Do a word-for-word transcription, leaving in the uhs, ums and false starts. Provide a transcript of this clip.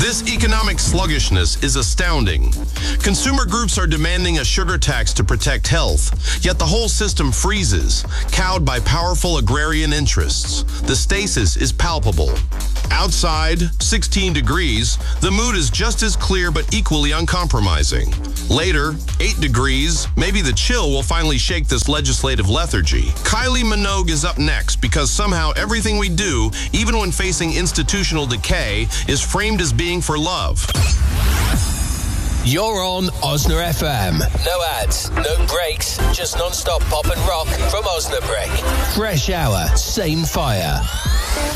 This economic sluggishness is astounding. Consumer groups are demanding a sugar tax to protect health, yet the whole system freezes, cowed by powerful agrarian interests. The stasis is palpable. Outside, sixteen degrees, the mood is just as clear but equally uncompromising. Later, eight degrees, maybe the chill will finally shake this legislative lethargy. Kylie Minogue is up next because somehow everything we do, even when facing institutional decay, is framed as being for love. You're on Osna F M. No ads, no breaks, just non-stop pop and rock from Osnabrück. Fresh hour, same fire.